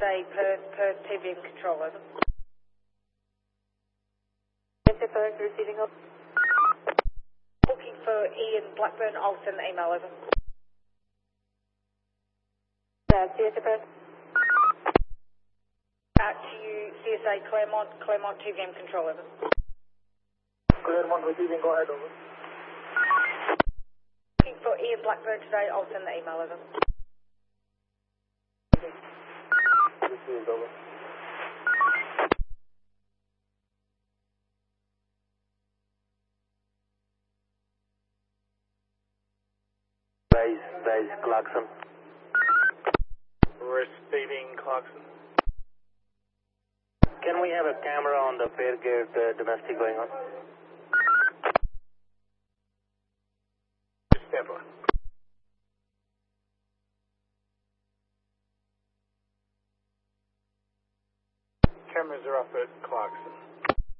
CSA per TVM control, over. Perth receiving up. Looking for Ian Blackburn, I'll send the email over. CSA Perth. Out to you, CSA Claremont TVM control, over. Claremont receiving, go ahead, over. Looking for Ian Blackburn today, I'll send the email over. Received, over. Base, Clarkson. Receiving, Clarkson. Can we have a camera on the Fairgate domestic going on? Stand by. Cameras are up at Clarkson.